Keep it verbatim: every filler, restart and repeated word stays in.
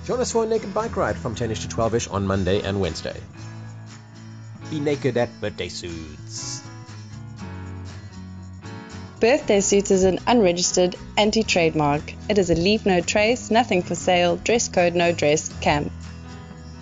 Join us for a naked bike ride from ten-ish to twelve-ish on Monday and Wednesday. Be naked at Birthday Suits. Birthday Suits is an unregistered anti-trademark. It is a leave no trace, nothing for sale, dress code no dress camp.